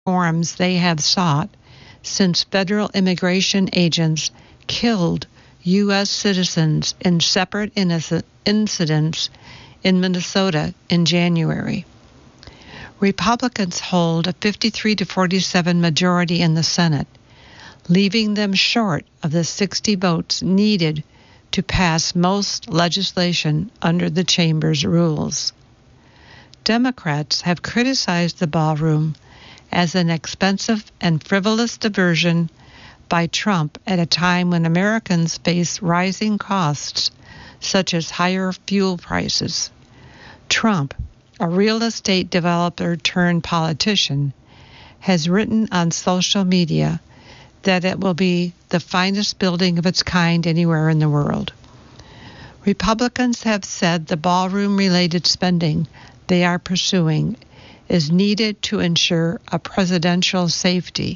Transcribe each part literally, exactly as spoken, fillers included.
reforms they have sought since federal immigration agents killed U S citizens in separate inc- incidents in Minnesota in January. Republicans hold a fifty-three to forty-seven majority in the Senate, leaving them short of the sixty votes needed to pass most legislation under the chamber's rules. Democrats have criticized the ballroom as an expensive and frivolous diversion by Trump at a time when Americans face rising costs, such as higher fuel prices. Trump, a real estate developer turned politician, has written on social media that it will be the finest building of its kind anywhere in the world. Republicans have said the ballroom-related spending they are pursuing is needed to ensure a presidential safety.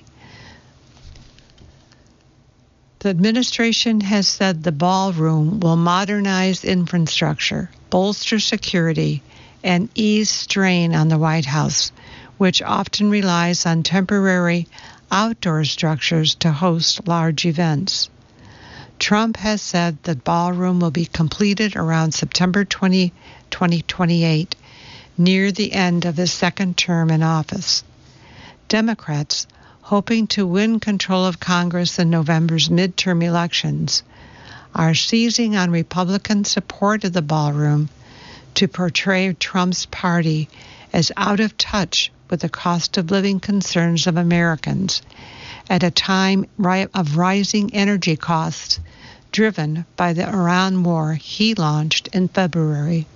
The administration has said the ballroom will modernize infrastructure, bolster security, and ease strain on the White House, which often relies on temporary outdoor structures to host large events. Trump has said the ballroom will be completed around September twentieth, twenty twenty-eight, near the end of his second term in office. Democrats, hoping to win control of Congress in November's midterm elections, are seizing on Republican support of the ballroom to portray Trump's party as out of touch with the cost of living concerns of Americans at a time of rising energy costs driven by the Iran war he launched in February.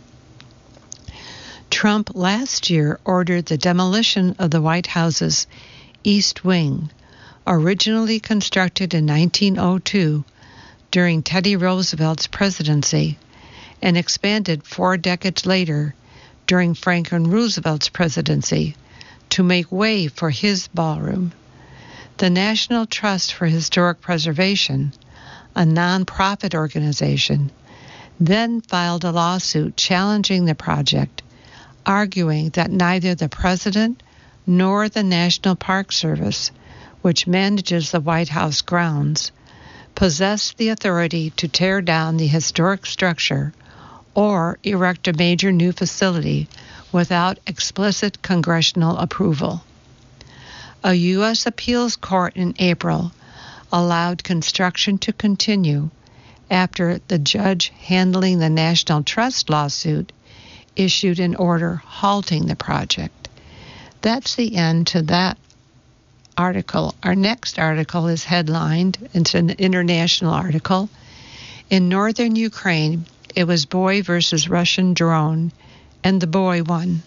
Trump last year ordered the demolition of the White House's East Wing, originally constructed in nineteen oh two during Teddy Roosevelt's presidency, and expanded four decades later during Franklin Roosevelt's presidency to make way for his ballroom. The National Trust for Historic Preservation, a nonprofit organization, then filed a lawsuit challenging the project, arguing that neither the president nor the National Park Service, which manages the White House grounds, possess the authority to tear down the historic structure or erect a major new facility without explicit congressional approval. A U S appeals court in April allowed construction to continue after the judge handling the National Trust lawsuit issued an order halting the project. That's the end to that article. Our next article is headlined, it's an international article. In northern Ukraine, it was boy versus Russian drone, and the boy won.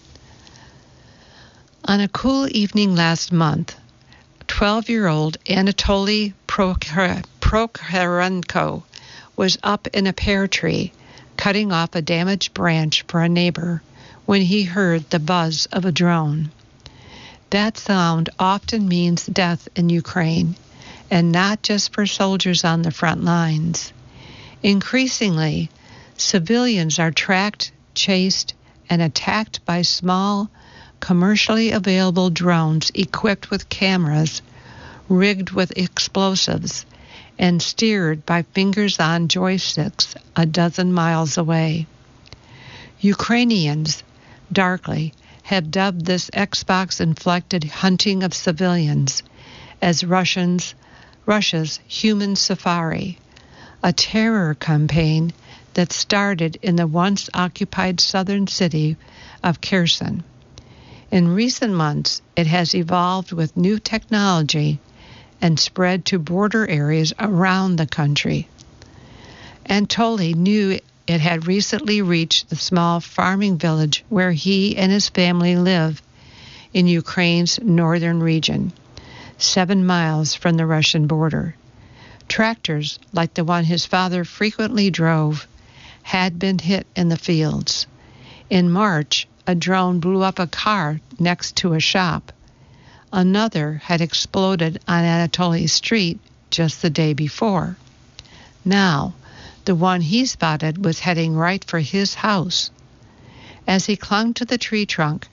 On a cool evening last month, twelve-year-old Anatoly Prokhorenko was up in a pear tree, cutting off a damaged branch for a neighbor, when he heard the buzz of a drone. That sound often means death in Ukraine, and not just for soldiers on the front lines. Increasingly, civilians are tracked, chased, and attacked by small, commercially available drones equipped with cameras, rigged with explosives, and steered by fingers on joysticks a dozen miles away. Ukrainians, darkly, have dubbed this Xbox-inflected hunting of civilians as Russians, Russia's human safari, a terror campaign that started in the once-occupied southern city of Kherson. In recent months, it has evolved with new technology and spread to border areas around the country. Anatoly knew it had recently reached the small farming village where he and his family live in Ukraine's northern region, seven miles from the Russian border. Tractors, like the one his father frequently drove, had been hit in the fields. In March, a drone blew up a car next to a shop. Another had exploded on Anatoly's street just the day before. Now, the one he spotted was heading right for his house. As he clung to the tree trunk,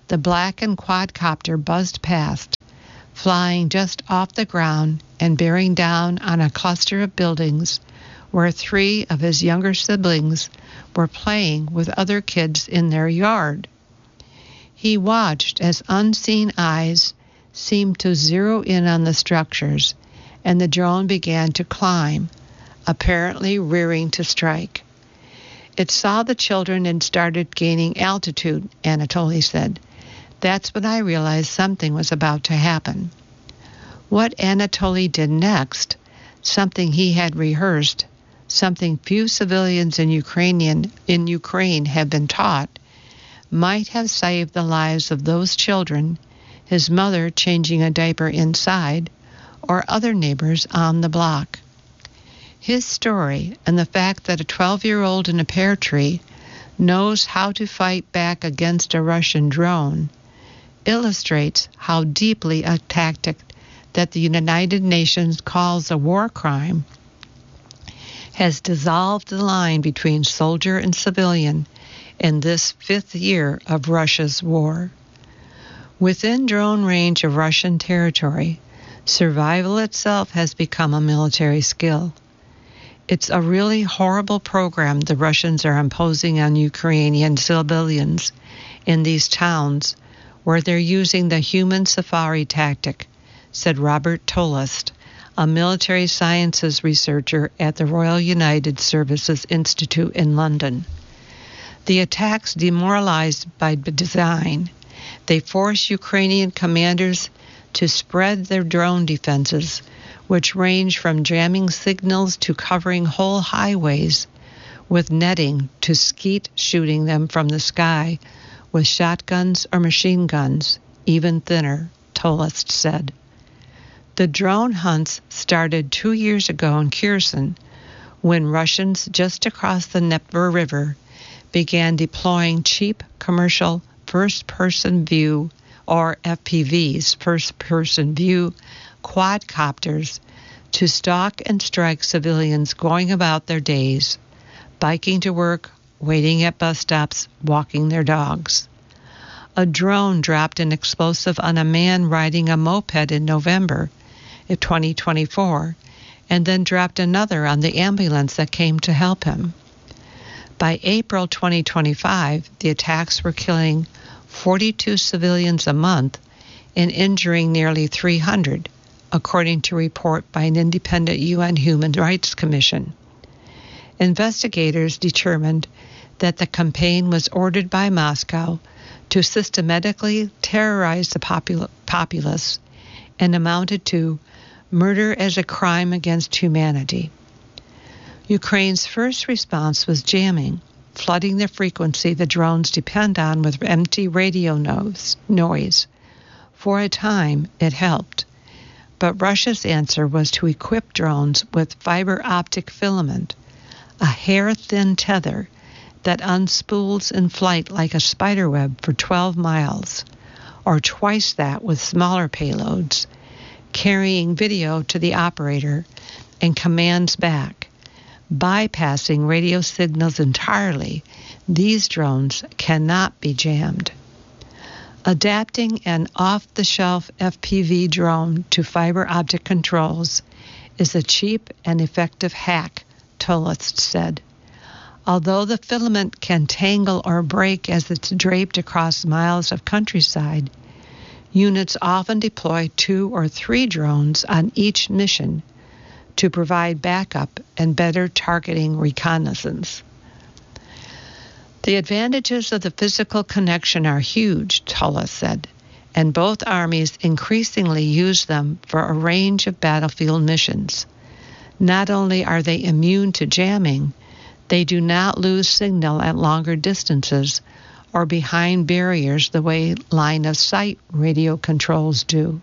the black and quadcopter buzzed past, flying just off the ground and bearing down on a cluster of buildings where three of his younger siblings were playing with other kids in their yard. He watched as unseen eyes seemed to zero in on the structures, and the drone began to climb, apparently rearing to strike. It saw the children and started gaining altitude, Anatoly said. That's when I realized something was about to happen. What Anatoly did next, something he had rehearsed, something few civilians in Ukrainian in Ukraine have been taught, might have saved the lives of those children, his mother changing a diaper inside, or other neighbors on the block. His story and the fact that a twelve-year-old in a pear tree knows how to fight back against a Russian drone illustrates how deeply a tactic that the United Nations calls a war crime has dissolved the line between soldier and civilian in this fifth year of Russia's war. Within drone range of Russian territory, survival itself has become a military skill. It's a really horrible program the Russians are imposing on Ukrainian civilians in these towns where they're using the human safari tactic, said Robert Tolast, a military sciences researcher at the Royal United Services Institute in London. The attacks demoralized by design. They force Ukrainian commanders to spread their drone defenses, which range from jamming signals to covering whole highways with netting to skeet shooting them from the sky with shotguns or machine guns, even thinner, Tolast said. The drone hunts started two years ago in Kherson when Russians just across the Dnieper River began deploying cheap commercial first-person view, or F P Vs, first-person view, quadcopters to stalk and strike civilians going about their days, biking to work, waiting at bus stops, walking their dogs. A drone dropped an explosive on a man riding a moped in November of twenty twenty-four, and then dropped another on the ambulance that came to help him. By April twenty twenty-five, the attacks were killing forty-two civilians a month and injuring nearly three hundred, according to a report by an independent U N Human Rights Commission. Investigators determined that the campaign was ordered by Moscow to systematically terrorize the popul- populace and amounted to murder as a crime against humanity. Ukraine's first response was jamming, flooding the frequency the drones depend on with empty radio noise. For a time, it helped. But Russia's answer was to equip drones with fiber optic filament, a hair-thin tether that unspools in flight like a spiderweb for twelve miles, or twice that with smaller payloads, carrying video to the operator and commands back. Bypassing radio signals entirely, these drones cannot be jammed. Adapting an off-the-shelf F P V drone to fiber optic controls is a cheap and effective hack, Tolast said. Although the filament can tangle or break as it's draped across miles of countryside, units often deploy two or three drones on each mission to provide backup and better targeting reconnaissance. The advantages of the physical connection are huge, Tolast said, and both armies increasingly use them for a range of battlefield missions. Not only are they immune to jamming, they do not lose signal at longer distances or behind barriers the way line-of-sight radio controls do.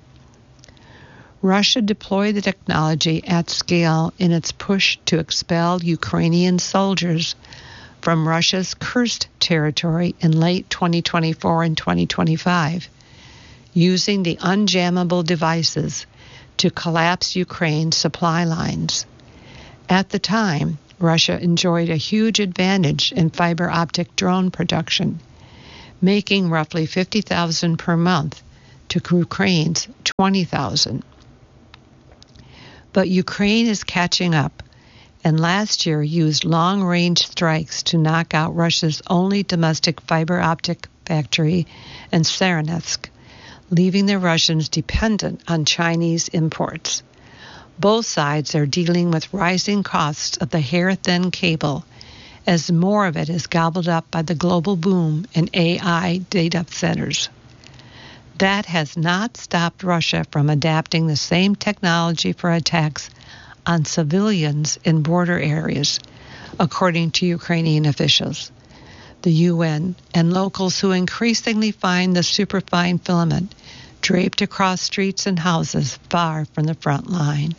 Russia deployed the technology at scale in its push to expel Ukrainian soldiers from Russia's Kursk territory in late twenty twenty-four and twenty twenty-five, using the unjammable devices to collapse Ukraine's supply lines. At the time, Russia enjoyed a huge advantage in fiber optic drone production, making roughly fifty thousand per month to Ukraine's twenty thousand. But Ukraine is catching up, and last year used long-range strikes to knock out Russia's only domestic fiber optic factory in Serenetsk, leaving the Russians dependent on Chinese imports. Both sides are dealing with rising costs of the hair-thin cable, as more of it is gobbled up by the global boom in A I data centers. That has not stopped Russia from adapting the same technology for attacks on civilians in border areas, according to Ukrainian officials, the U N, and locals who increasingly find the superfine filament draped across streets and houses far from the front line.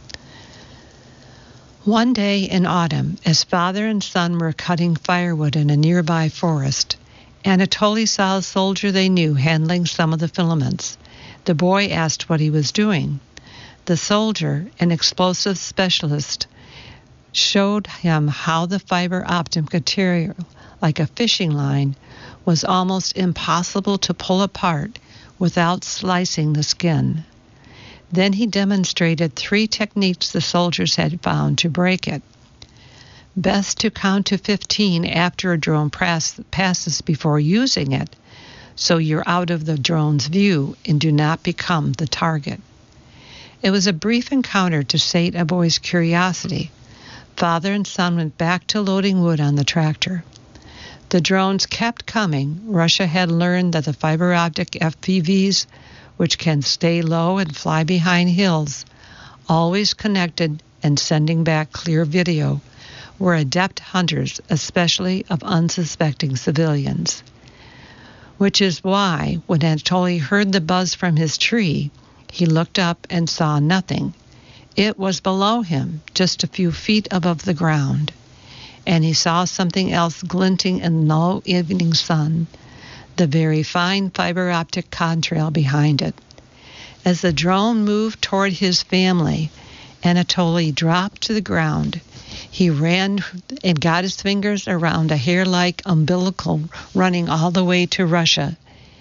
One day in autumn, as father and son were cutting firewood in a nearby forest, Anatoly saw a soldier they knew handling some of the filaments. The boy asked what he was doing. The soldier, an explosive specialist, showed him how the fiber optic material, like a fishing line, was almost impossible to pull apart without slicing the skin. Then he demonstrated three techniques the soldiers had found to break it. Best to count to fifteen after a drone pass, passes before using it, so you're out of the drone's view and do not become the target. It was a brief encounter to sate a boy's curiosity. Father and son went back to loading wood on the tractor. The drones kept coming. Russia had learned that the fiber optic F P Vs, which can stay low and fly behind hills, always connected and sending back clear video, were adept hunters, especially of unsuspecting civilians. Which is why, when Anatoly heard the buzz from his tree, he looked up and saw nothing. It was below him, just a few feet above the ground, and he saw something else glinting in the low evening sun, the very fine fiber optic contrail behind it. As the drone moved toward his family, Anatoly dropped to the ground. He ran and got his fingers around a hair-like umbilical running all the way to Russia.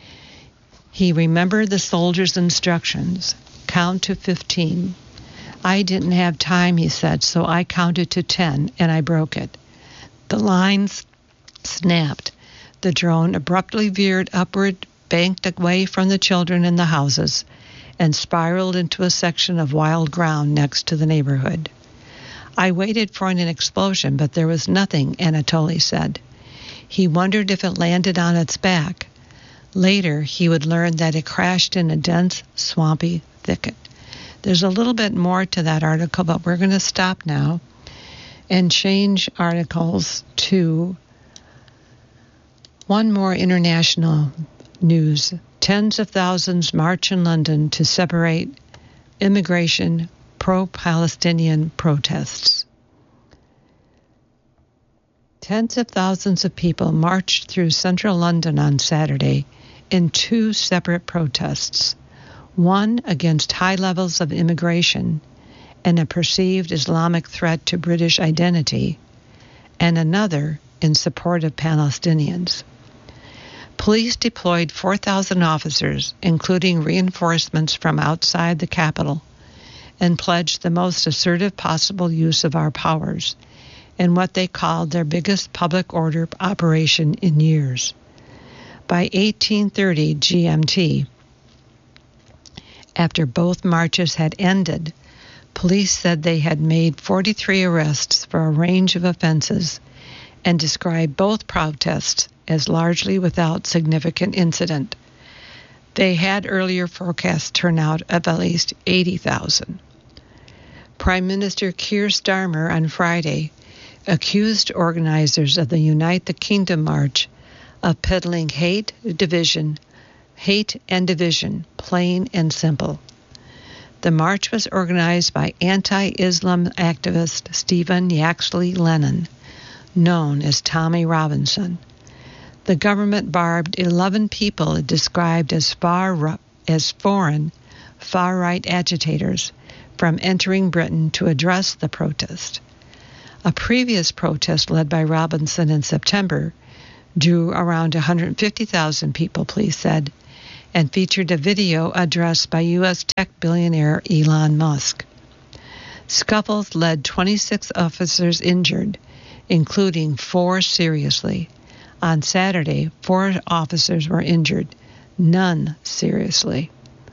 He remembered the soldier's instructions. Count to fifteen. I didn't have time, he said, so I counted to ten, and I broke it. The lines snapped. The drone abruptly veered upward, banked away from the children and the houses, and spiraled into a section of wild ground next to the neighborhood. I waited for an explosion, but there was nothing, Anatoly said. He wondered if it landed on its back. Later, he would learn that it crashed in a dense, swampy thicket. There's a little bit more to that article, but we're going to stop now and change articles to one more international news. Tens of thousands march in London to separate immigration pro-Palestinian protests. Tens of thousands of people marched through central London on Saturday in two separate protests, one against high levels of immigration and a perceived Islamic threat to British identity, and another in support of Palestinians. Police deployed four thousand officers, including reinforcements from outside the capital, and pledged the most assertive possible use of our powers in what they called their biggest public order operation in years. By eighteen thirty G M T, after both marches had ended, police said they had made forty-three arrests for a range of offenses and described both protests as largely without significant incident. They had earlier forecast turnout of at least eighty thousand. Prime Minister Keir Starmer on Friday accused organizers of the Unite the Kingdom March of peddling hate, division, hate and division, plain and simple. The march was organized by anti-Islam activist Stephen Yaxley Lennon, known as Tommy Robinson. The government barred eleven people it described as far as foreign, far-right agitators from entering Britain to address the protest. A previous protest led by Robinson in September drew around one hundred fifty thousand people, police said, and featured a video address by U S tech billionaire Elon Musk. Scuffles led twenty-six officers injured, including four seriously. On Saturday, four officers were injured, none seriously.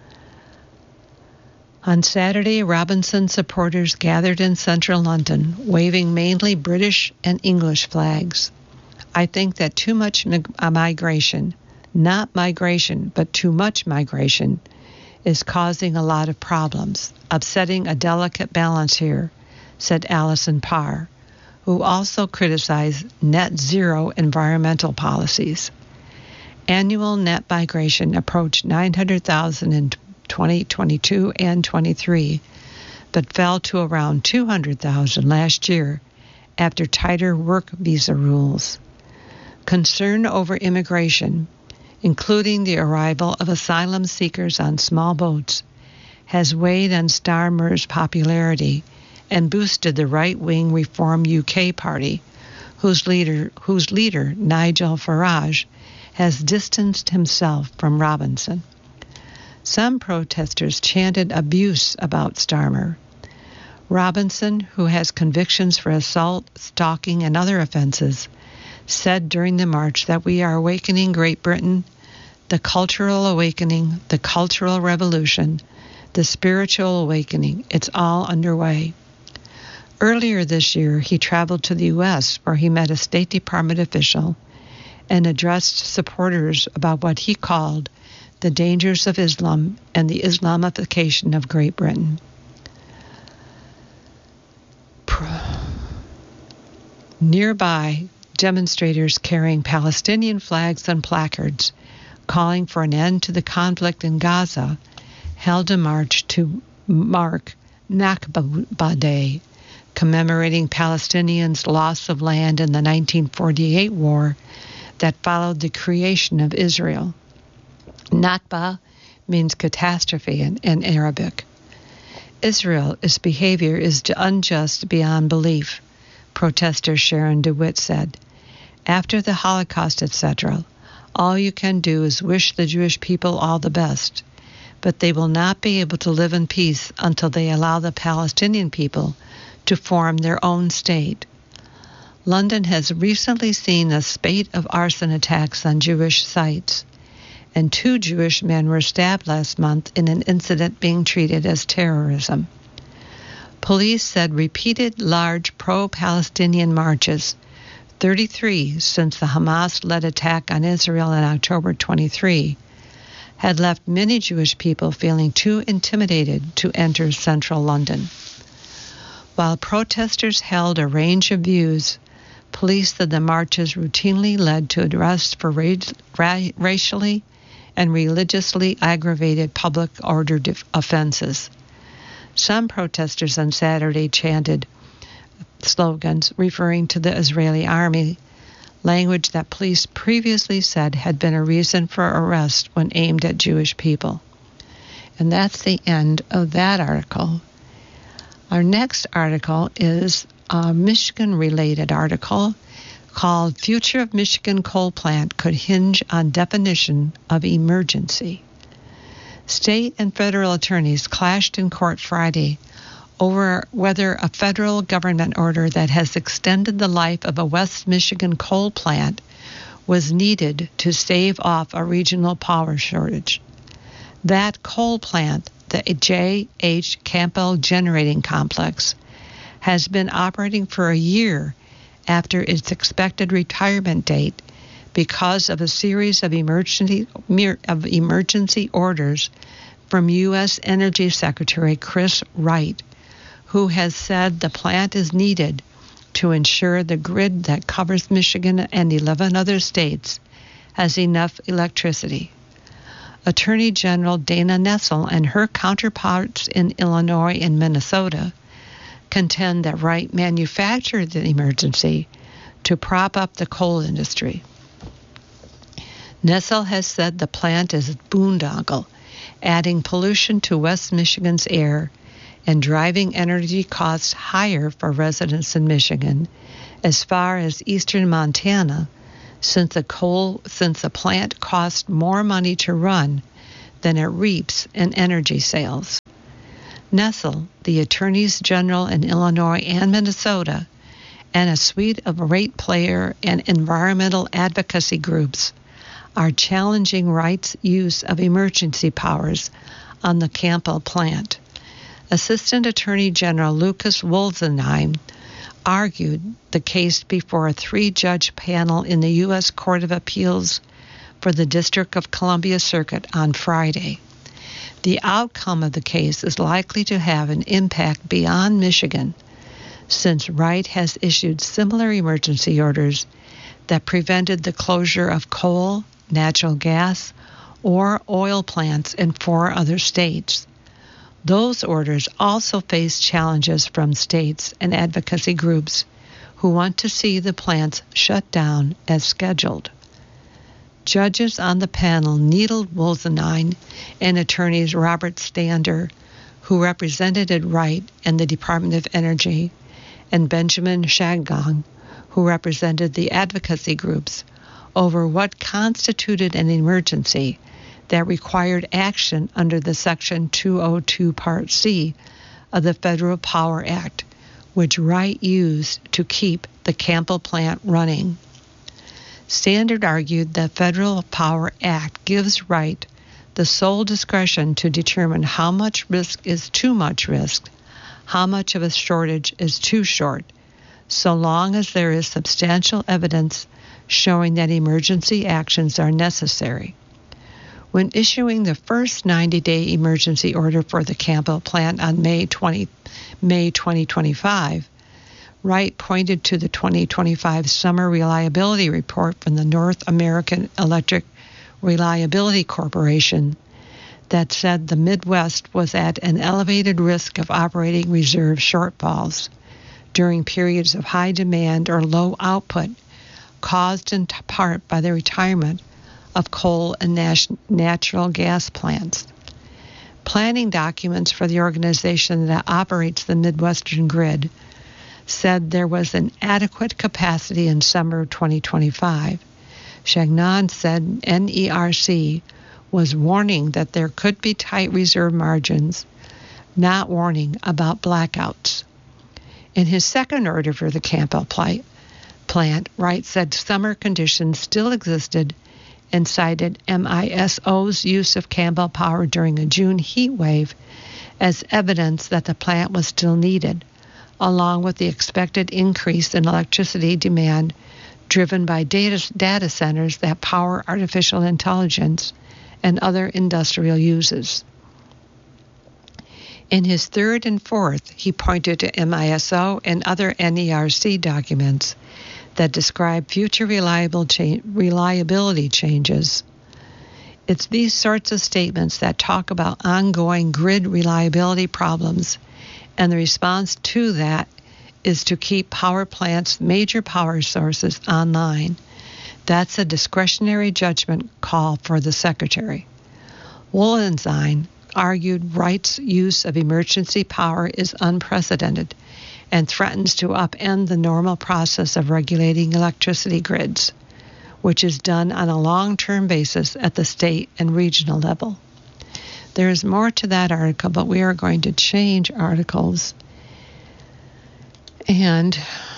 On Saturday, Robinson supporters gathered in central London, waving mainly British and English flags. I think that too much migration, not migration, but too much migration, is causing a lot of problems, upsetting a delicate balance here, said Alison Parr, who also criticized net zero environmental policies. Annual net migration approached nine hundred thousand in twenty twenty-two and twenty-three, but fell to around two hundred thousand last year after tighter work visa rules. Concern over immigration, including the arrival of asylum seekers on small boats, has weighed on Starmer's popularity and boosted the right-wing Reform U K party, whose leader, whose leader Nigel Farage, has distanced himself from Robinson. Some protesters chanted abuse about Starmer. Robinson, who has convictions for assault, stalking, and other offenses, said during the march that we are awakening Great Britain, the cultural awakening, the cultural revolution, the spiritual awakening. It's all underway. Earlier this year, he traveled to the U S, where he met a State Department official and addressed supporters about what he called the dangers of Islam and the Islamification of Great Britain. Nearby, demonstrators carrying Palestinian flags and placards calling for an end to the conflict in Gaza held a march to mark Nakba Day, commemorating Palestinians' loss of land in the nineteen forty-eight war that followed the creation of Israel. Nakba means catastrophe in, in Arabic. Israel's behavior is unjust beyond belief, protester Sharon DeWitt said. After the Holocaust, et cetera, all you can do is wish the Jewish people all the best, but they will not be able to live in peace until they allow the Palestinian people to form their own state. London has recently seen a spate of arson attacks on Jewish sites, and two Jewish men were stabbed last month in an incident being treated as terrorism. Police said repeated large pro-Palestinian marches, thirty-three since the Hamas-led attack on Israel in October twenty-three, had left many Jewish people feeling too intimidated to enter central London. While protesters held a range of views, police said the marches routinely led to arrests for ra- ra- racially and religiously aggravated public order def- offenses. Some protesters on Saturday chanted slogans referring to the Israeli army, language that police previously said had been a reason for arrest when aimed at Jewish people. And that's the end of that article. Our next article is a Michigan-related article called Future of Michigan Coal Plant Could Hinge on Definition of Emergency. State and federal attorneys clashed in court Friday over whether a federal government order that has extended the life of a West Michigan coal plant was needed to stave off a regional power shortage. That coal plant, the J H Campbell Generating Complex, has been operating for a year after its expected retirement date because of a series of emergency, of emergency orders from U S Energy Secretary Chris Wright, who has said the plant is needed to ensure the grid that covers Michigan and eleven other states has enough electricity. Attorney General Dana Nessel and her counterparts in Illinois and Minnesota contend that Wright manufactured the emergency to prop up the coal industry. Nessel has said the plant is a boondoggle, adding pollution to West Michigan's air and driving energy costs higher for residents in Michigan as far as eastern Montana, since the coal since the plant costs more money to run than it reaps in energy sales. Nessel, the attorneys general in Illinois and Minnesota, and a suite of ratepayer and environmental advocacy groups are challenging Wright's use of emergency powers on the Campbell plant. Assistant Attorney General Lucas Wolzenheim argued the case before a three-judge panel in the U S Court of Appeals for the District of Columbia Circuit on Friday. The outcome of the case is likely to have an impact beyond Michigan, since Wright has issued similar emergency orders that prevented the closure of coal, natural gas, or oil plants in four other states. Those orders also face challenges from states and advocacy groups who want to see the plants shut down as scheduled. Judges on the panel needled Wolzenheim and attorneys Robert Stander, who represented Wright and the Department of Energy, and Benjamin Shagong, who represented the advocacy groups, over what constituted an emergency that required action under the Section two oh two Part C of the Federal Power Act, which Wright used to keep the Campbell plant running. Standard argued the Federal Power Act gives Wright the sole discretion to determine how much risk is too much risk, how much of a shortage is too short, so long as there is substantial evidence showing that emergency actions are necessary. When issuing the first ninety-day emergency order for the Campbell plant on May twentieth, May twenty twenty-five, Wright pointed to the twenty twenty-five Summer Reliability Report from the North American Electric Reliability Corporation that said the Midwest was at an elevated risk of operating reserve shortfalls during periods of high demand or low output, caused in part by the retirement of coal and nat- natural gas plants. Planning documents for the organization that operates the Midwestern grid said there was an adequate capacity in summer twenty twenty-five. Chagnon said N E R C was warning that there could be tight reserve margins, not warning about blackouts. In his second order for the Campbell plant, Wright said summer conditions still existed and cited M I S O's use of Campbell power during a June heat wave as evidence that the plant was still needed, along with the expected increase in electricity demand driven by data, data centers that power artificial intelligence and other industrial uses. In his third and fourth, he pointed to M I S O and other N E R C documents that describe future reliable cha- reliability changes. It's these sorts of statements that talk about ongoing grid reliability problems, and the response to that is to keep power plants' major power sources online. That's a discretionary judgment call for the Secretary. Wolzenheim argued Wright's use of emergency power is unprecedented and threatens to upend the normal process of regulating electricity grids, which is done on a long-term basis at the state and regional level. There is more to that article, but we are going to change articles and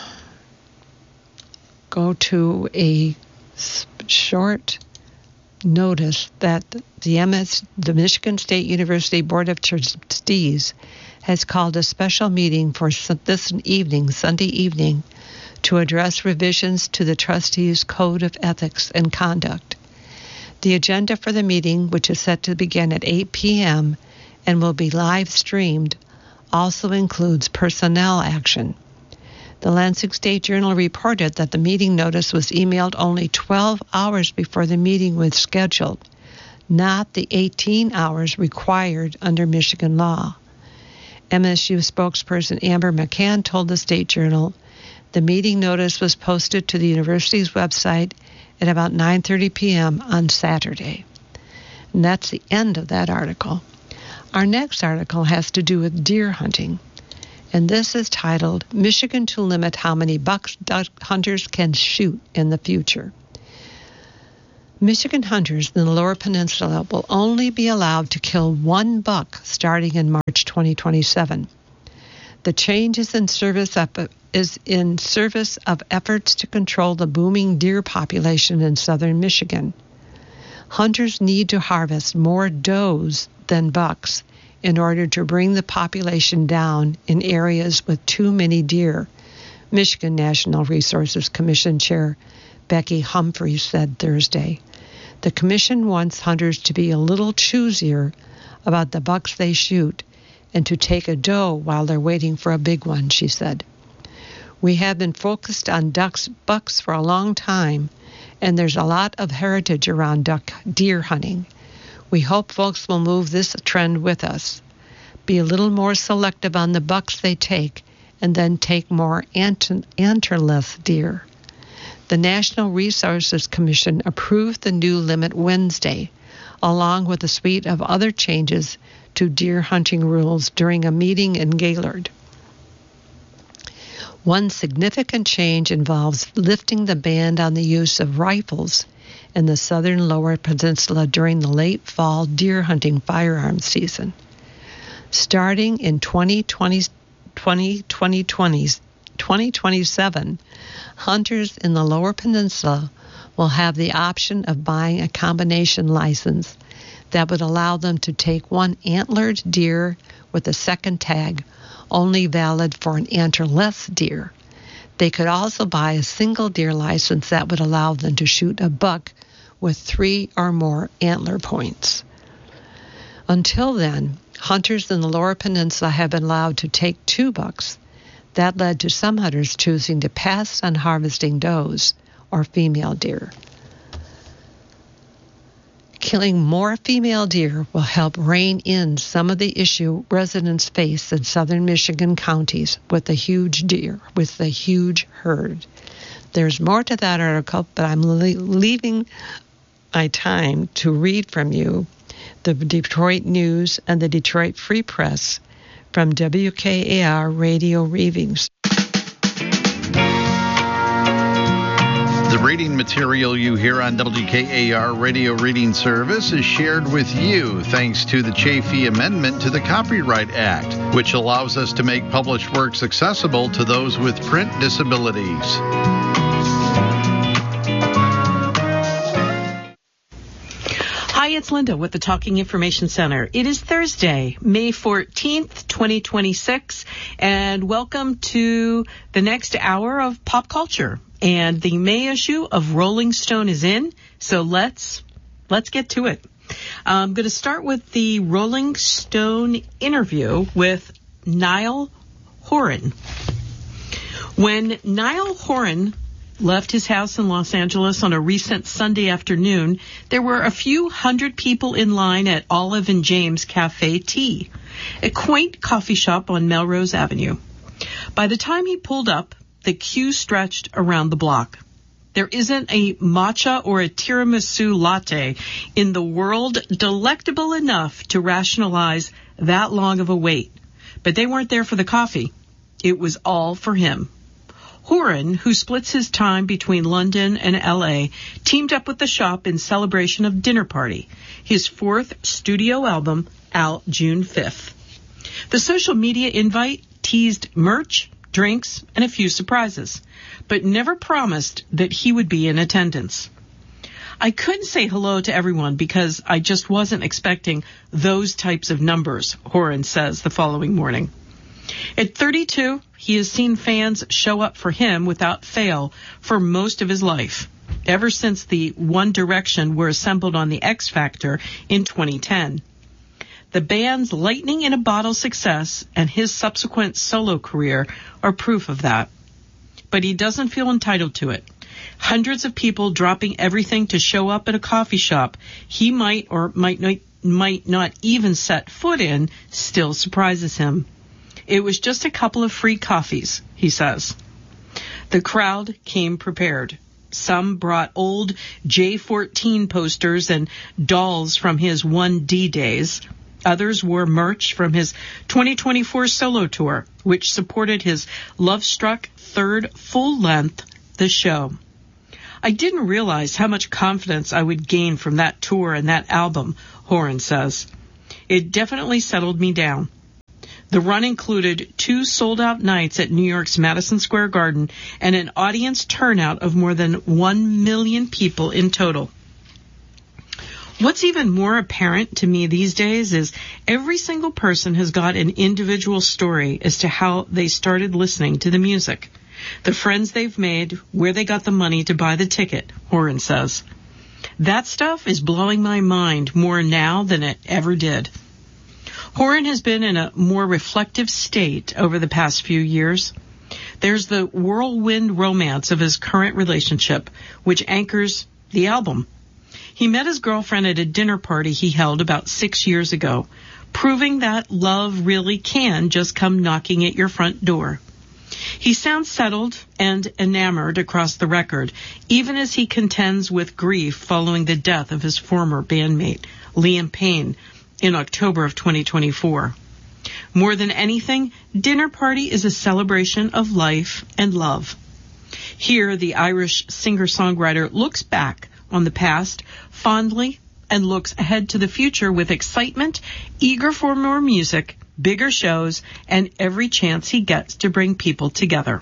go to a short notice that the M S, the Michigan State University Board of Trustees has called a special meeting for this evening, Sunday evening, to address revisions to the trustees' Code of Ethics and Conduct. The agenda for the meeting, which is set to begin at eight p.m. and will be live streamed, also includes personnel action. The Lansing State Journal reported that the meeting notice was emailed only twelve hours before the meeting was scheduled, not the eighteen hours required under Michigan law. M S U spokesperson Amber McCann told the State Journal the meeting notice was posted to the university's website at about nine thirty p.m. on Saturday. And that's the end of that article. Our next article has to do with deer hunting, and this is titled, Michigan to Limit How Many Buck Duck Hunters Can Shoot in the Future. Michigan hunters in the Lower Peninsula will only be allowed to kill one buck starting in March twenty twenty-seven. The change is in service of, is in service of efforts to control the booming deer population in southern Michigan. Hunters need to harvest more does than bucks in order to bring the population down in areas with too many deer, Michigan National Resources Commission Chair Becky Humphreys said Thursday. The commission wants hunters to be a little choosier about the bucks they shoot and to take a doe while they're waiting for a big one, she said. We have been focused on ducks, bucks for a long time, and there's a lot of heritage around duck deer hunting. We hope folks will move this trend with us. Be a little more selective on the bucks they take, and then take more ant- antlerless deer. The National Resources Commission approved the new limit Wednesday, along with a suite of other changes to deer hunting rules during a meeting in Gaylord. One significant change involves lifting the ban on the use of rifles in the southern Lower Peninsula during the late fall deer hunting firearms season. Starting in twenty twenty, twenty twenty-seven, hunters in the Lower Peninsula will have the option of buying a combination license that would allow them to take one antlered deer with a second tag, only valid for an antlerless deer. They could also buy a single deer license that would allow them to shoot a buck with three or more antler points. Until then, hunters in the Lower Peninsula have been allowed to take two bucks. That led to some hunters choosing to pass on harvesting does or female deer. Killing more female deer will help rein in some of the issue residents face in southern Michigan counties with the huge deer, with the huge herd. There's more to that article, but I'm le- leaving my time to read from you the Detroit News and the Detroit Free Press from W K A R Radio Readings. The reading material you hear on W K A R Radio Reading Service is shared with you thanks to the Chafee Amendment to the Copyright Act, which allows us to make published works accessible to those with print disabilities. Hi, it's Linda with the Talking Information Center. It is Thursday, May fourteenth, twenty twenty-six, and welcome to the next hour of pop culture. And the May issue of Rolling Stone is in, so let's let's get to it. I'm going to start with the Rolling Stone interview with Niall Horan. When Niall Horan left his house in Los Angeles on a recent Sunday afternoon, there were a few hundred people in line at Olive and James Cafe Tea, a quaint coffee shop on Melrose Avenue. By the time he pulled up, the queue stretched around the block. There isn't a matcha or a tiramisu latte in the world delectable enough to rationalize that long of a wait. But they weren't there for the coffee. It was all for him. Horan, who splits his time between London and L A, teamed up with the shop in celebration of Dinner Party, his fourth studio album, out June fifth. The social media invite teased merch, drinks, and a few surprises, but never promised that he would be in attendance. I couldn't say hello to everyone because I just wasn't expecting those types of numbers, Horan says the following morning. At thirty-two, he has seen fans show up for him without fail for most of his life, ever since the One Direction were assembled on the X Factor in twenty ten. The band's lightning in a bottle success and his subsequent solo career are proof of that. But he doesn't feel entitled to it. Hundreds of people dropping everything to show up at a coffee shop he might or might not, might not even set foot in still surprises him. It was just a couple of free coffees, he says. The crowd came prepared. Some brought old J fourteen posters and dolls from his one D days. Others wore merch from his twenty twenty-four solo tour, which supported his love-struck third full-length, The Show. I didn't realize how much confidence I would gain from that tour and that album, Horan says. It definitely settled me down. The run included two sold-out nights at New York's Madison Square Garden and an audience turnout of more than one million people in total. What's even more apparent to me these days is every single person has got an individual story as to how they started listening to the music, the friends they've made, where they got the money to buy the ticket, Horan says. That stuff is blowing my mind more now than it ever did. Horan has been in a more reflective state over the past few years. There's the whirlwind romance of his current relationship, which anchors the album. He met his girlfriend at a dinner party he held about six years ago, proving that love really can just come knocking at your front door. He sounds settled and enamored across the record, even as he contends with grief following the death of his former bandmate, Liam Payne, in October of twenty twenty-four. More than anything, Dinner Party is a celebration of life and love. Here, the Irish singer-songwriter looks back on the past fondly and looks ahead to the future with excitement, eager for more music, bigger shows, and every chance he gets to bring people together.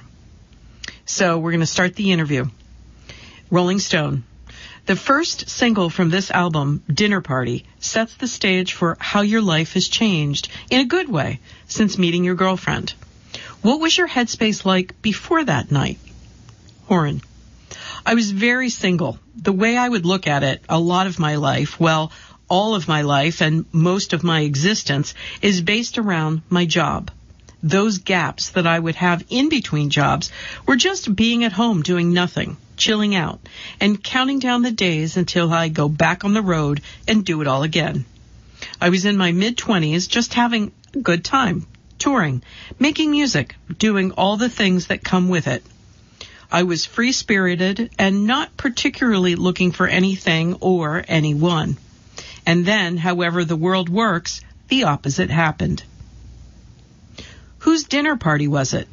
So we're going to start the interview. Rolling Stone. The first single from this album, Dinner Party, sets the stage for how your life has changed, in a good way, since meeting your girlfriend. What was your headspace like before that night? Horan. I was very single. The way I would look at it, a lot of my life, well, all of my life and most of my existence is based around my job. Those gaps that I would have in between jobs were just being at home doing nothing, chilling out, and counting down the days until I go back on the road and do it all again. I was in my mid-twenties just having a good time, touring, making music, doing all the things that come with it. I was free-spirited and not particularly looking for anything or anyone. And then, however the world works, the opposite happened. Whose dinner party was it?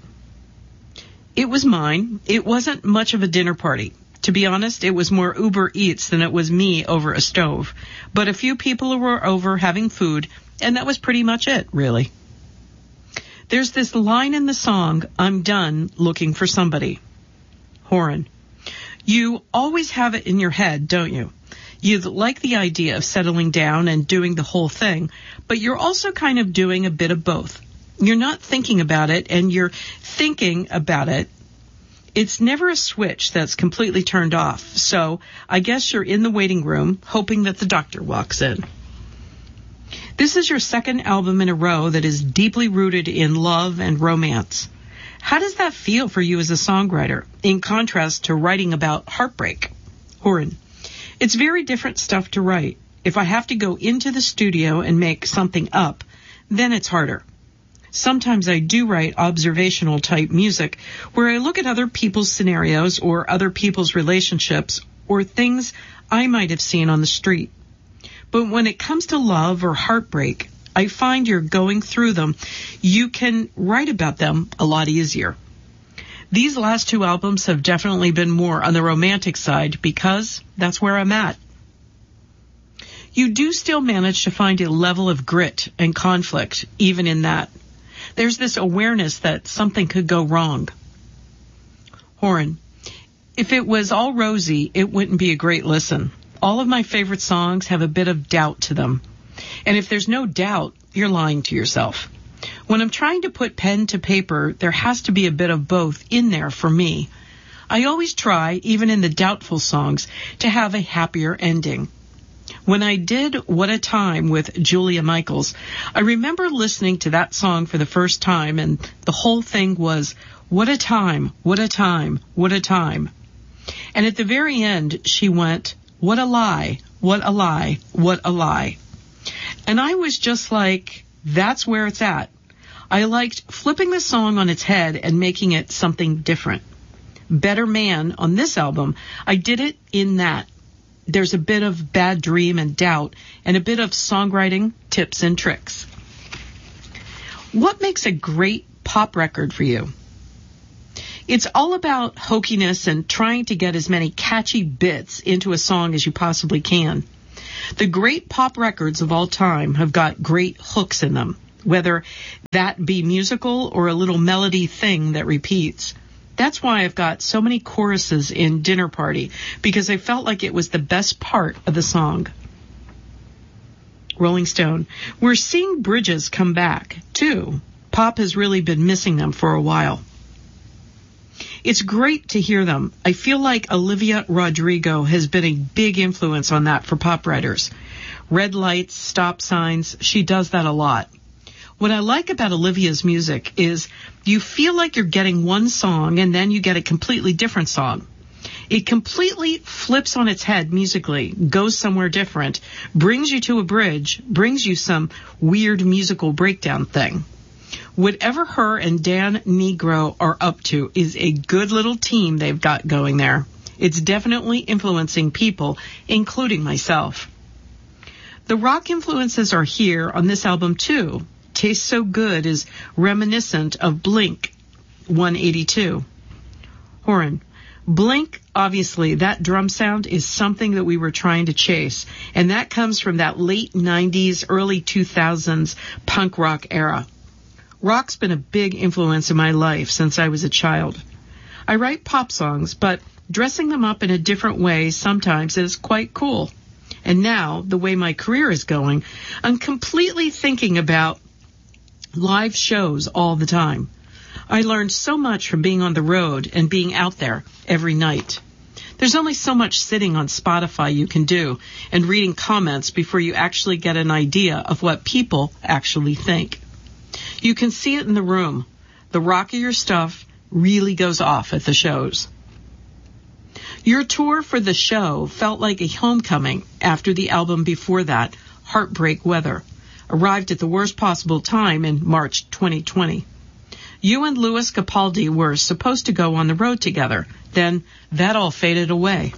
It was mine. It wasn't much of a dinner party. To be honest, it was more Uber Eats than it was me over a stove. But a few people were over having food, and that was pretty much it, really. There's this line in the song, I'm done looking for somebody. Horan. You always have it in your head, don't you? You like the idea of settling down and doing the whole thing, but you're also kind of doing a bit of both. You're not thinking about it, and you're thinking about it. It's never a switch that's completely turned off, so I guess you're in the waiting room, hoping that the doctor walks in. This is your second album in a row that is deeply rooted in love and romance. How does that feel for you as a songwriter, in contrast to writing about heartbreak? Horan. It's very different stuff to write. If I have to go into the studio and make something up, then it's harder. Sometimes I do write observational type music where I look at other people's scenarios or other people's relationships or things I might have seen on the street. But when it comes to love or heartbreak, I find you're going through them. You can write about them a lot easier. These last two albums have definitely been more on the romantic side because that's where I'm at. You do still manage to find a level of grit and conflict, even in that. There's this awareness that something could go wrong. Horan. If it was all rosy, it wouldn't be a great listen. All of my favorite songs have a bit of doubt to them. And if there's no doubt, you're lying to yourself. When I'm trying to put pen to paper, there has to be a bit of both in there for me. I always try, even in the doubtful songs, to have a happier ending. When I did What a Time with Julia Michaels, I remember listening to that song for the first time, and the whole thing was, what a time, what a time, what a time. And at the very end, she went, what a lie, what a lie, what a lie. And I was just like, that's where it's at. I liked flipping the song on its head and making it something different. Better Man, on this album, I did it in that. There's a bit of bad dream and doubt, and a bit of songwriting tips and tricks. What makes a great pop record for you? It's all about hokiness and trying to get as many catchy bits into a song as you possibly can. The great pop records of all time have got great hooks in them, whether that be musical or a little melody thing that repeats. That's why I've got so many choruses in Dinner Party, because I felt like it was the best part of the song. Rolling Stone. We're seeing bridges come back, too. Pop has really been missing them for a while. It's great to hear them. I feel like Olivia Rodrigo has been a big influence on that for pop writers. Red lights, stop signs, she does that a lot. What I like about Olivia's music is you feel like you're getting one song and then you get a completely different song. It completely flips on its head musically, goes somewhere different, brings you to a bridge, brings you some weird musical breakdown thing. Whatever her and Dan Negro are up to is a good little team they've got going there. It's definitely influencing people, including myself. The rock influences are here on this album too. Tastes So Good is reminiscent of Blink one eighty-two. Horan. Blink, obviously, that drum sound is something that we were trying to chase, and that comes from that late nineties, early two thousands punk rock era. Rock's been a big influence in my life since I was a child. I write pop songs, but dressing them up in a different way sometimes is quite cool. And now, the way my career is going, I'm completely thinking about live shows all the time. I learned so much from being on the road and being out there every night. There's only so much sitting on Spotify you can do and reading comments before you actually get an idea of what people actually think. You can see it in the room. The rockier stuff really goes off at the shows. Your tour for the show felt like a homecoming after the album before that, Heartbreak Weather, arrived at the worst possible time in March twenty twenty. You and Louis Capaldi were supposed to go on the road together. Then that all faded away.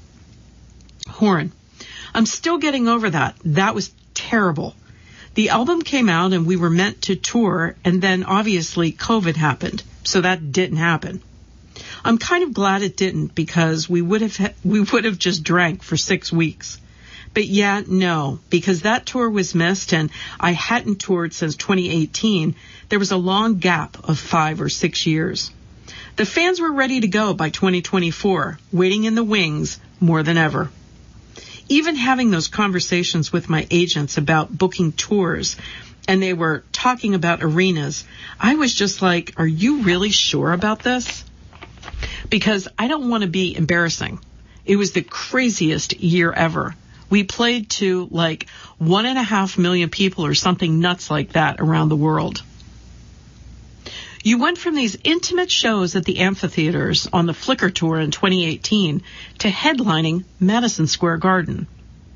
Horan. I'm still getting over that. That was terrible. The album came out and we were meant to tour, and then obviously COVID happened, so that didn't happen. I'm kind of glad it didn't, because we would have we would have just drank for six weeks. But yeah, no, because that tour was missed and I hadn't toured since twenty eighteen. There was a long gap of five or six years. The fans were ready to go by twenty twenty-four, waiting in the wings more than ever. Even having those conversations with my agents about booking tours, and they were talking about arenas, I was just like, are you really sure about this? Because I don't want to be embarrassing. It was the craziest year ever. We played to like one and a half million people or something nuts like that around the world. You went from these intimate shows at the amphitheaters on the Flickr tour in twenty eighteen to headlining Madison Square Garden.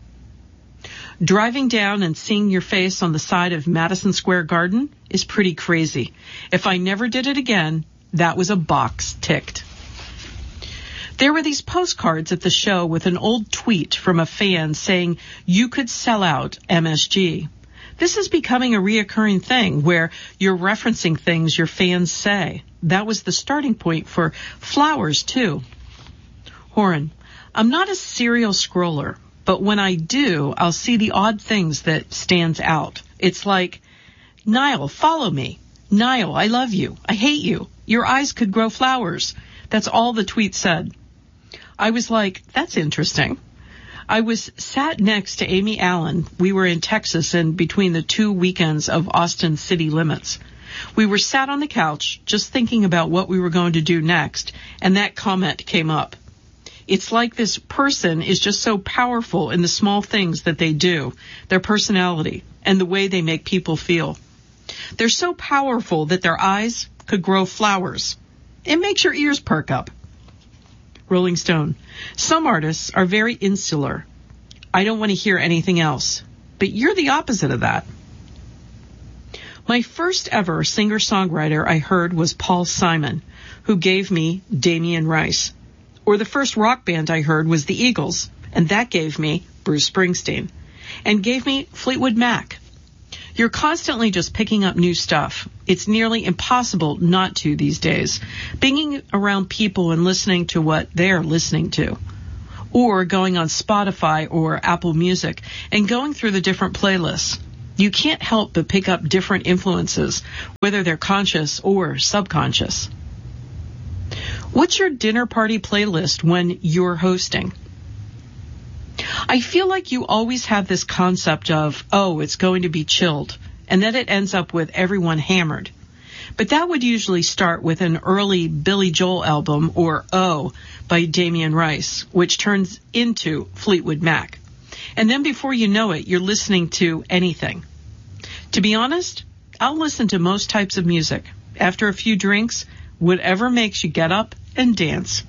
Driving down and seeing your face on the side of Madison Square Garden is pretty crazy. If I never did it again, that was a box ticked. There were these postcards at the show with an old tweet from a fan saying you could sell out M S G. This is becoming a reoccurring thing where you're referencing things your fans say. That was the starting point for Flowers, too. Horan. I'm not a serial scroller, but when I do, I'll see the odd things that stands out. It's like, Niall, follow me. Niall, I love you. I hate you. Your eyes could grow flowers. That's all the tweet said. I was like, that's interesting. I was sat next to Amy Allen. We were in Texas and between the two weekends of Austin city limits. We were sat on the couch just thinking about what we were going to do next, and that comment came up. It's like this person is just so powerful in the small things that they do, their personality, and the way they make people feel. They're so powerful that their eyes could grow flowers. It makes your ears perk up. Rolling Stone. Some artists are very insular. I don't want to hear anything else. But you're the opposite of that. My first ever singer-songwriter I heard was Paul Simon, who gave me Damien Rice. Or the first rock band I heard was the Eagles, and that gave me Bruce Springsteen, and gave me Fleetwood Mac. You're constantly just picking up new stuff. It's nearly impossible not to these days. Being around people and listening to what they're listening to. Or going on Spotify or Apple Music and going through the different playlists. You can't help but pick up different influences, whether they're conscious or subconscious. What's your dinner party playlist when you're hosting? I feel like you always have this concept of, oh, it's going to be chilled, and then it ends up with everyone hammered. But that would usually start with an early Billy Joel album, or Oh, by Damien Rice, which turns into Fleetwood Mac. And then before you know it, you're listening to anything. To be honest, I'll listen to most types of music. After a few drinks, whatever makes you get up and dance.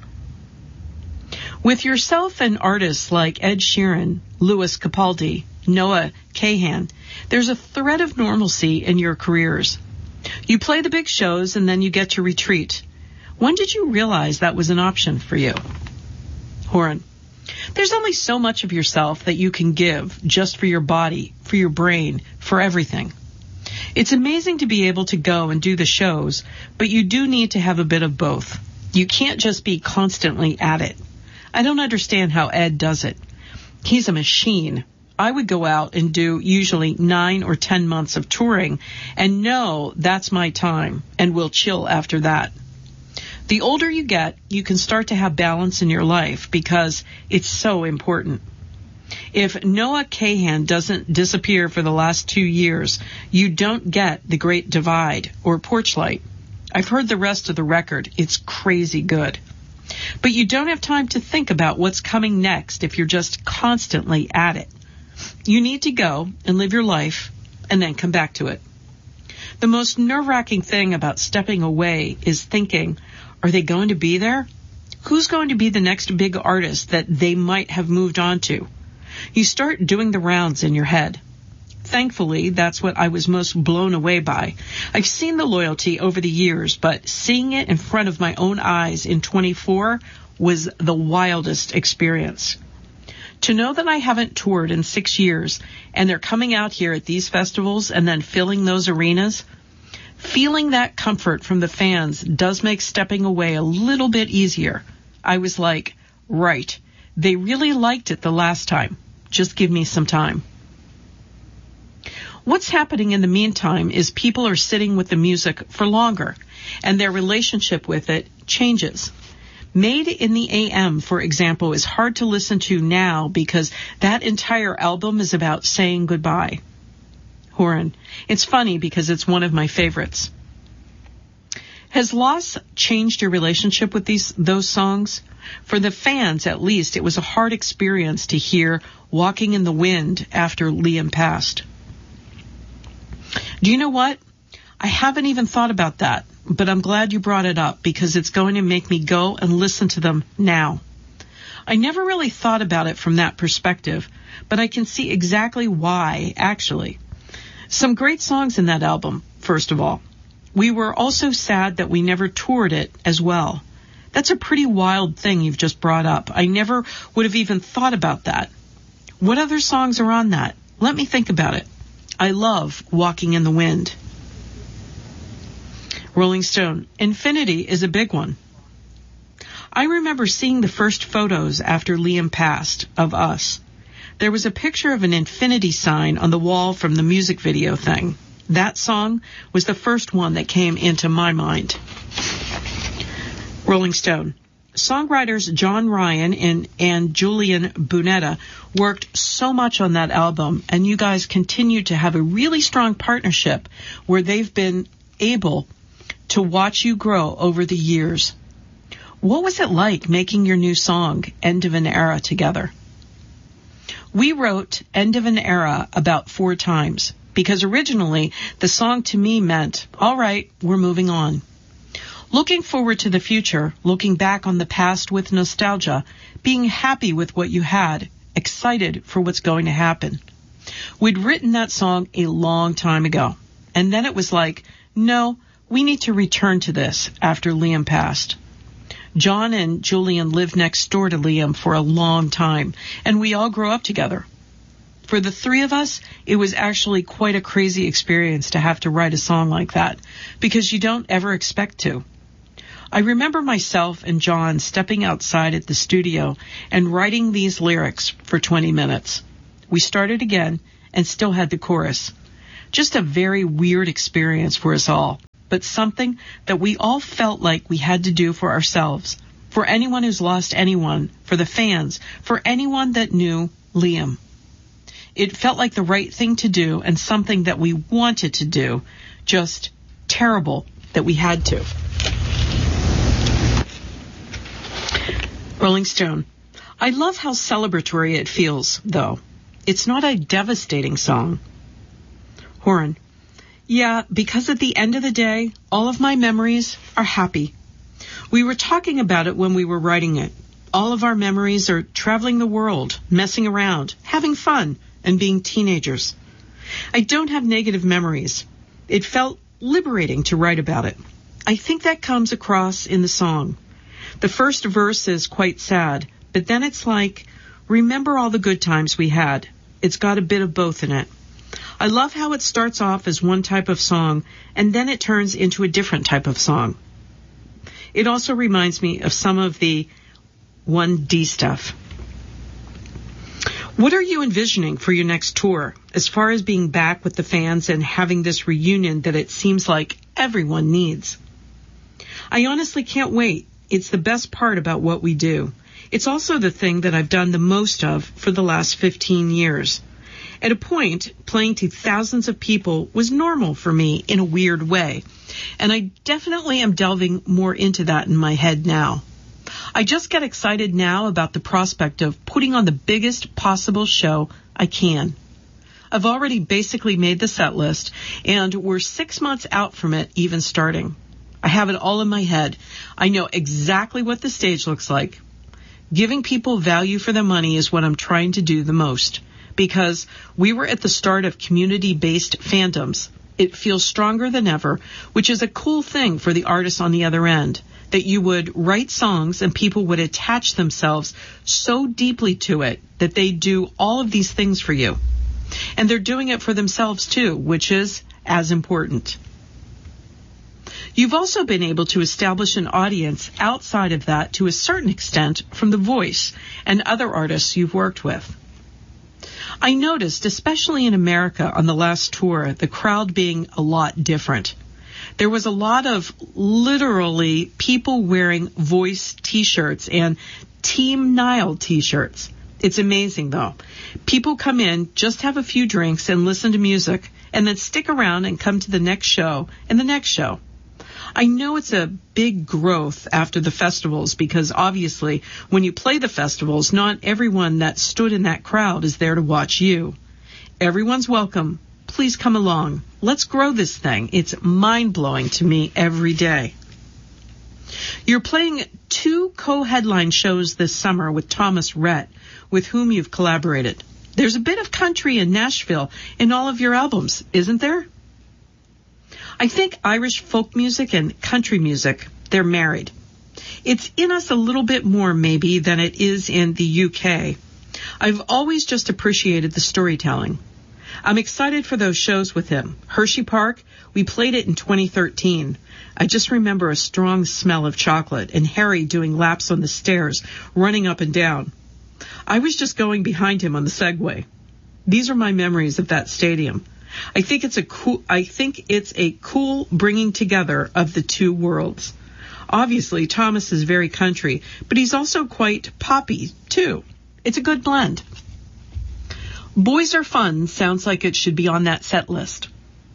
With yourself and artists like Ed Sheeran, Louis Capaldi, Noah Kahan, there's a thread of normalcy in your careers. You play the big shows and then you get to retreat. When did you realize that was an option for you? Horan, there's only so much of yourself that you can give just for your body, for your brain, for everything. It's amazing to be able to go and do the shows, but you do need to have a bit of both. You can't just be constantly at it. I don't understand how Ed does it. He's a machine. I would go out and do usually nine or ten months of touring and know that's my time and will chill after that. The older you get, you can start to have balance in your life because it's so important. If Noah Kahan doesn't disappear for the last two years, you don't get The Great Divide or Porch Light. I've heard the rest of the record. It's crazy good. But you don't have time to think about what's coming next if you're just constantly at it. You need to go and live your life and then come back to it. The most nerve-wracking thing about stepping away is thinking, are they going to be there? Who's going to be the next big artist that they might have moved on to? You start doing the rounds in your head. Thankfully, that's what I was most blown away by. I've seen the loyalty over the years, but seeing it in front of my own eyes in twenty-four was the wildest experience. To know that I haven't toured in six years and they're coming out here at these festivals and then filling those arenas, feeling that comfort from the fans does make stepping away a little bit easier. I was like, right, they really liked it the last time. Just give me some time. What's happening in the meantime is people are sitting with the music for longer, and their relationship with it changes. Made in the A M, for example, is hard to listen to now because that entire album is about saying goodbye. Horan, it's funny because it's one of my favorites. Has loss changed your relationship with these those songs? For the fans, at least, it was a hard experience to hear Walking in the Wind after Liam passed. Do you know what? I haven't even thought about that, but I'm glad you brought it up because it's going to make me go and listen to them now. I never really thought about it from that perspective, but I can see exactly why, actually. Some great songs in that album, first of all. We were also sad that we never toured it as well. That's a pretty wild thing you've just brought up. I never would have even thought about that. What other songs are on that? Let me think about it. I love Walking in the Wind. Rolling Stone, Infinity is a big one. I remember seeing the first photos after Liam passed of us. There was a picture of an infinity sign on the wall from the music video thing. That song was the first one that came into my mind. Rolling Stone. Songwriters John Ryan and, and Julian Bunetta worked so much on that album, and you guys continue to have a really strong partnership where they've been able to watch you grow over the years. What was it like making your new song, End of an Era, together? We wrote End of an Era about four times, because originally the song to me meant, all right, we're moving on. Looking forward to the future, looking back on the past with nostalgia, being happy with what you had, excited for what's going to happen. We'd written that song a long time ago, and then it was like, no, we need to return to this after Liam passed. John and Julian lived next door to Liam for a long time, and we all grew up together. For the three of us, it was actually quite a crazy experience to have to write a song like that, because you don't ever expect to. I remember myself and John stepping outside at the studio and writing these lyrics for twenty minutes. We started again and still had the chorus. Just a very weird experience for us all, but something that we all felt like we had to do for ourselves, for anyone who's lost anyone, for the fans, for anyone that knew Liam. It felt like the right thing to do and something that we wanted to do, just terrible that we had to. Rolling Stone. I love how celebratory it feels, though. It's not a devastating song. Horan. Yeah, because at the end of the day, all of my memories are happy. We were talking about it when we were writing it. All of our memories are traveling the world, messing around, having fun, and being teenagers. I don't have negative memories. It felt liberating to write about it. I think that comes across in the song. The first verse is quite sad, but then it's like, remember all the good times we had. It's got a bit of both in it. I love how it starts off as one type of song, and then it turns into a different type of song. It also reminds me of some of the one D stuff. What are you envisioning for your next tour, as far as being back with the fans and having this reunion that it seems like everyone needs? I honestly can't wait. It's the best part about what we do. It's also the thing that I've done the most of for the last fifteen years. At a point, playing to thousands of people was normal for me in a weird way, and I definitely am delving more into that in my head now. I just get excited now about the prospect of putting on the biggest possible show I can. I've already basically made the set list, and we're six months out from it even starting. I have it all in my head. I know exactly what the stage looks like. Giving people value for their money is what I'm trying to do the most, because we were at the start of community-based fandoms. It feels stronger than ever, which is a cool thing for the artists on the other end, that you would write songs and people would attach themselves so deeply to it that they do all of these things for you. And they're doing it for themselves too, which is as important. You've also been able to establish an audience outside of that to a certain extent from The Voice and other artists you've worked with. I noticed, especially in America on the last tour, the crowd being a lot different. There was a lot of literally people wearing Voice t-shirts and Team Nile t-shirts. It's amazing, though. People come in, just have a few drinks and listen to music, and then stick around and come to the next show and the next show. I know it's a big growth after the festivals because obviously when you play the festivals, not everyone that stood in that crowd is there to watch you. Everyone's welcome. Please come along. Let's grow this thing. It's mind-blowing to me every day. You're playing two co-headline shows this summer with Thomas Rhett, with whom you've collaborated. There's a bit of country in Nashville in all of your albums, isn't there? I think Irish folk music and country music, they're married. It's in us a little bit more, maybe, than it is in the U K. I've always just appreciated the storytelling. I'm excited for those shows with him. Hershey Park, we played it in twenty thirteen. I just remember a strong smell of chocolate and Harry doing laps on the stairs, running up and down. I was just going behind him on the Segway. These are my memories of that stadium. I think it's a cool, I think it's a cool bringing together of the two worlds. Obviously, Thomas is very country, but he's also quite poppy, too. It's a good blend. Boys Are Fun sounds like it should be on that set list.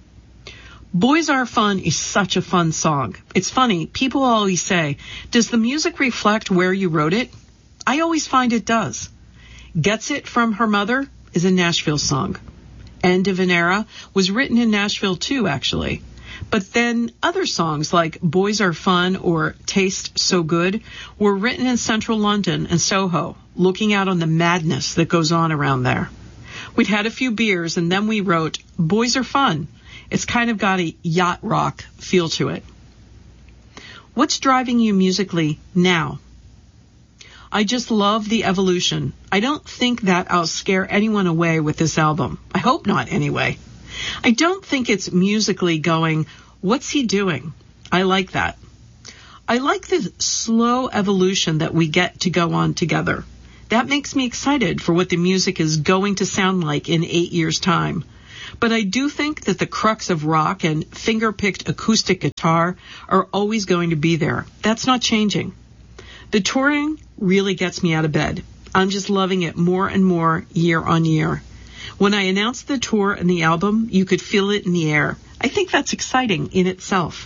Boys Are Fun is such a fun song. It's funny, people always say, does the music reflect where you wrote it? I always find it does. Gets It From Her Mother is a Nashville song. End of an Era was written in Nashville too, actually. But then other songs like Boys Are Fun or Taste So Good were written in central London and Soho, looking out on the madness that goes on around there. We'd had a few beers and then we wrote Boys Are Fun. It's kind of got a yacht rock feel to it. What's driving you musically now? I just love the evolution. I don't think that I'll scare anyone away with this album. I hope not, anyway. I don't think it's musically going, what's he doing? I like that. I like the slow evolution that we get to go on together. That makes me excited for what the music is going to sound like in eight years' time. But I do think that the crux of rock and finger-picked acoustic guitar are always going to be there. That's not changing. The touring really gets me out of bed. I'm just loving it more and more year on year. When I announced the tour and the album, you could feel it in the air. I think that's exciting in itself.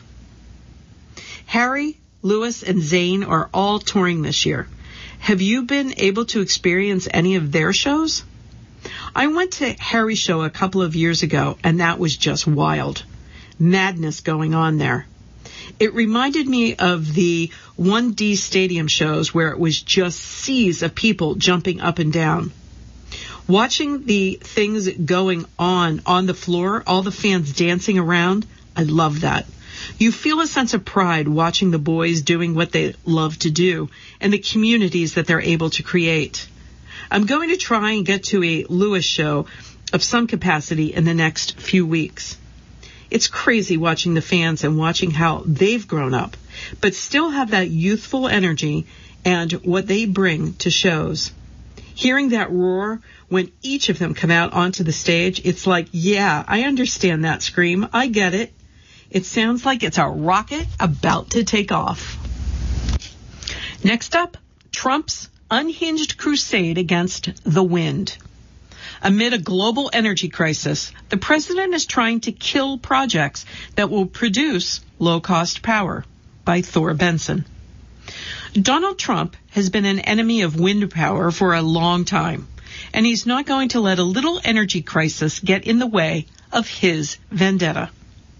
Harry, Lewis, and Zayn are all touring this year. Have you been able to experience any of their shows? I went to Harry's show a couple of years ago, and that was just wild. Madness going on there. It reminded me of the one D stadium shows where it was just seas of people jumping up and down. Watching the things going on on the floor, all the fans dancing around, I love that. You feel a sense of pride watching the boys doing what they love to do and the communities that they're able to create. I'm going to try and get to a Lewis show of some capacity in the next few weeks. It's crazy watching the fans and watching how they've grown up, but still have that youthful energy and what they bring to shows. Hearing that roar when each of them come out onto the stage, it's like, yeah, I understand that scream. I get it. It sounds like it's a rocket about to take off. Next up, Trump's unhinged crusade against the wind. Amid a global energy crisis, the president is trying to kill projects that will produce low-cost power. By Thor Benson. Donald Trump has been an enemy of wind power for a long time, and he's not going to let a little energy crisis get in the way of his vendetta.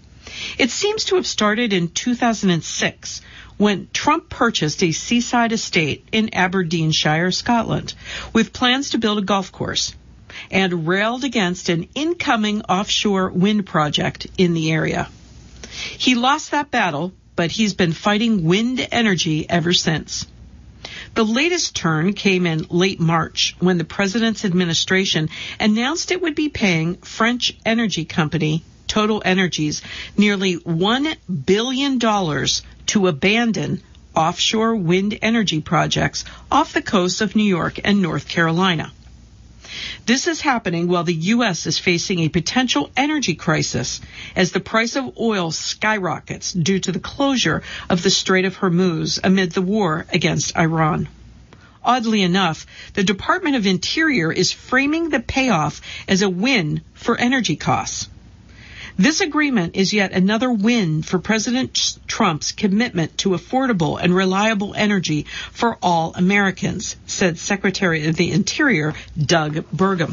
It seems to have started in two thousand six when Trump purchased a seaside estate in Aberdeenshire, Scotland, with plans to build a golf course, and railed against an incoming offshore wind project in the area. He lost that battle, but he's been fighting wind energy ever since. The latest turn came in late March when the president's administration announced it would be paying French energy company Total Energies nearly one billion dollars to abandon offshore wind energy projects off the coast of New York and North Carolina. This is happening while the U S is facing a potential energy crisis as the price of oil skyrockets due to the closure of the Strait of Hormuz amid the war against Iran. Oddly enough, the Department of Interior is framing the payoff as a win for energy costs. This agreement is yet another win for President Trump's commitment to affordable and reliable energy for all Americans, said Secretary of the Interior Doug Burgum.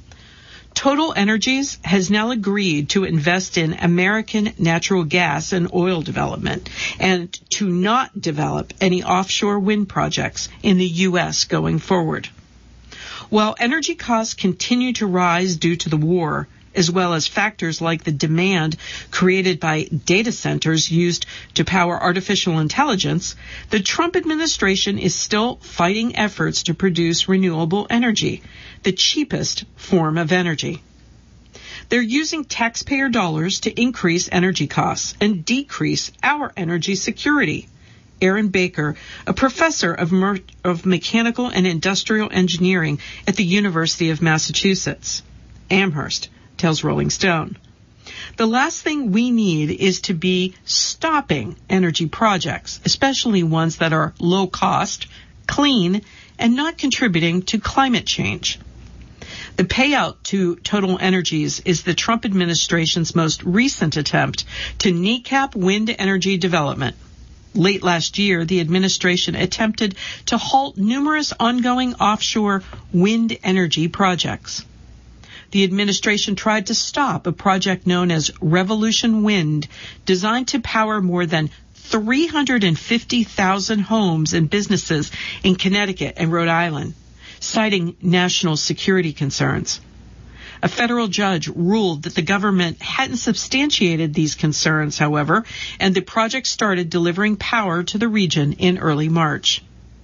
Total Energies has now agreed to invest in American natural gas and oil development and to not develop any offshore wind projects in the U S going forward. While energy costs continue to rise due to the war, as well as factors like the demand created by data centers used to power artificial intelligence, the Trump administration is still fighting efforts to produce renewable energy, the cheapest form of energy. They're using taxpayer dollars to increase energy costs and decrease our energy security. Aaron Baker, a professor of, mer- of mechanical and industrial engineering at the University of Massachusetts, Amherst, tells Rolling Stone. The last thing we need is to be stopping energy projects, especially ones that are low cost, clean, and not contributing to climate change. The payout to Total Energies is the Trump administration's most recent attempt to kneecap wind energy development. Late last year, the administration attempted to halt numerous ongoing offshore wind energy projects. The administration tried to stop a project known as Revolution Wind, designed to power more than three hundred fifty thousand homes and businesses in Connecticut and Rhode Island, citing national security concerns. A federal judge ruled that the government hadn't substantiated these concerns, however, and the project started delivering power to the region in early March.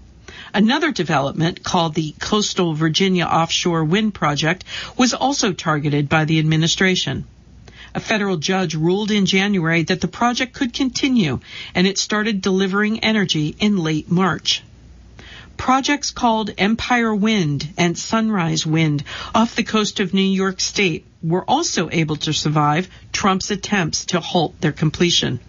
Another development, called the Coastal Virginia Offshore Wind Project, was also targeted by the administration. A federal judge ruled in January that the project could continue, and it started delivering energy in late March. Projects called Empire Wind and Sunrise Wind off the coast of New York State were also able to survive Trump's attempts to halt their completion.